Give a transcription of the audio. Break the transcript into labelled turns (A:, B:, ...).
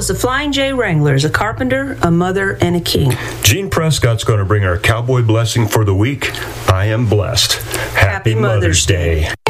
A: was the Flying J Wranglers, a carpenter, a mother, and a king.
B: Gene Prescott's going to bring our cowboy blessing for the week. I am blessed. Happy Mother's Day.